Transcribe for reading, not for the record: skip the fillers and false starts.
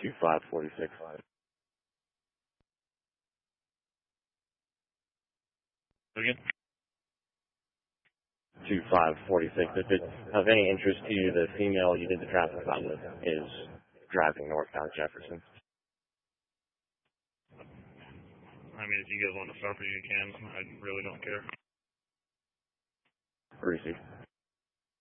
2546. Again? 2546. If it's of any interest to you, the female you did the traffic stop with is driving northbound Jefferson. I mean, if you guys want to stop her, you can. I really don't care. Receive.